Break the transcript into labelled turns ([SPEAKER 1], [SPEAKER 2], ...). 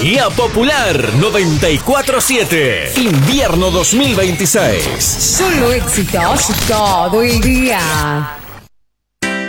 [SPEAKER 1] La Popular 94.7. Invierno 2026.
[SPEAKER 2] Solo éxitos todo el día.